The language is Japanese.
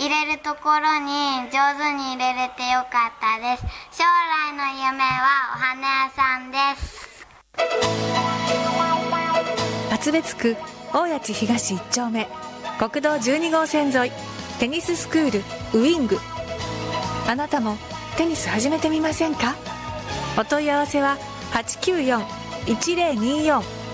入れるところに上手に入れれてよかったです。将来の夢はお花屋さんです。 厚別区大谷地東1丁目国道12号線沿いテニススクールウイング。あなたもテニス始めてみませんか？お問い合わせは 894-1024